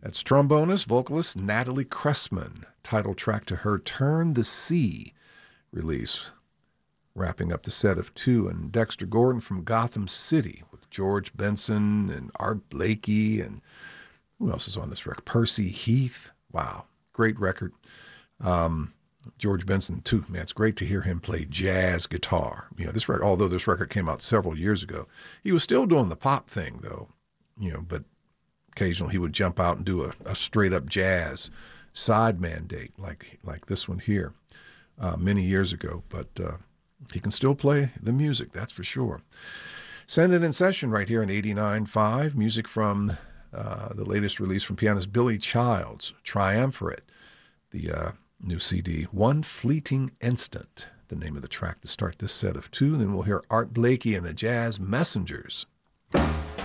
That's trombonist, vocalist Natalie Cressman. Title track to her Turn the Sea release. Wrapping up the set of two, and Dexter Gordon from Gotham City with George Benson and Art Blakey, and who else is on this record? Percy Heath. Wow, great record. George Benson too, man, it's great to hear him play jazz guitar. This record, although this record came out several years ago, he was still doing the pop thing though, but occasionally he would jump out and do a straight up jazz side mandate like this one here many years ago. But he can still play the music, that's for sure. Send It in Session right here in 89.5. Music from the latest release from pianist Billy Childs, Triumvirate, the new CD, One Fleeting Instant, the name of the track to start this set of two. Then we'll hear Art Blakey and the Jazz Messengers